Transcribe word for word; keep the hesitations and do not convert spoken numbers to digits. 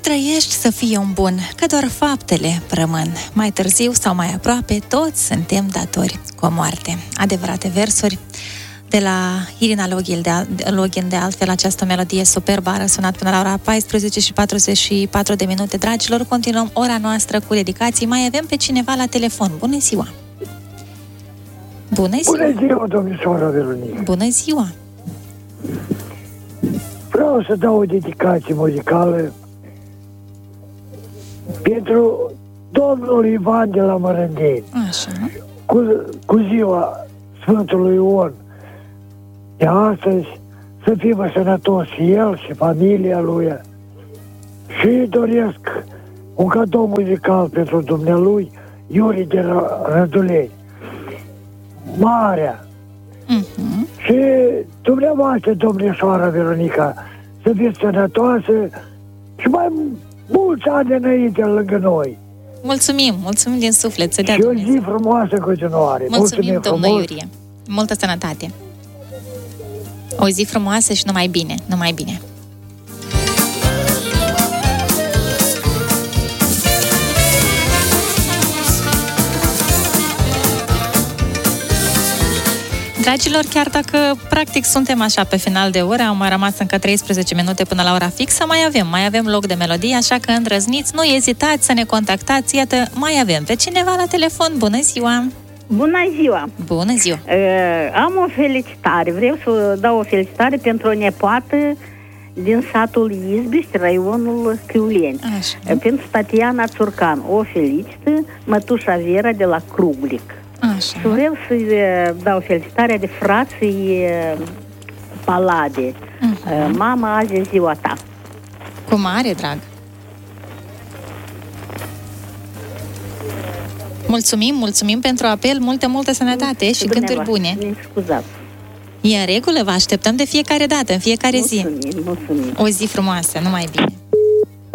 trăiești să fii un bun, că doar faptele rămân. Mai târziu sau mai aproape, toți suntem datori cu o moarte. Adevărate versuri de la Irina Login, de, Login, de altfel, această melodie superbă a răsunat până la ora paisprezece și patruzeci și patru de minute. Dragilor, continuăm ora noastră cu dedicații. Mai avem pe cineva la telefon. Bună ziua! Bună ziua! Bună ziua, domnișoara Veronica! Bună ziua! Vreau să dau o dedicație muzicală pentru domnul Ivan de la Mărândeni. Așa. Cu, cu ziua Sfântului Ion de astăzi, să fie sănătos și el și familia lui. Și doresc un cadou muzical pentru dumnealui, Iuri de Răduleni. Marea. Uh-huh. Și dumneavoastră, domnișoara Veronica, să fiți sănătoasă și mai mulți ani înainte lângă noi. Mulțumim, mulțumim din suflet, să dea și Dumnezeu. o zi frumoasă în continuare. Mulțumim, Mulțumim domnul frumos. Iurie. Multă sănătate. O zi frumoasă și numai bine, numai bine. Dragilor, chiar dacă practic suntem așa pe final de oră, au mai rămas încă treisprezece minute până la ora fixă, mai avem, mai avem loc de melodie, așa că îndrăzniți, nu ezitați să ne contactați, iată, mai avem pe cineva la telefon. Bună ziua! Bună ziua! Bună ziua! Uh, am o felicitare, vreau să dau o felicitare pentru o nepoată din satul Izbiști, raionul Criuleni. Uh, pentru Tatiana Țurcan, o felicită mătușa Vera de la Cruglic. Așa. Și vreau să-i dau felicitarea de frații Palade. Uh-huh. Mama, azi e ziua ta. Cu mare drag. Mulțumim, mulțumim pentru apel, multă, multă sănătate și cânturi bune. Scuzați. E în regulă, vă așteptăm de fiecare dată, în fiecare mulțumim, zi. Mulțumim. O zi frumoasă, numai bine.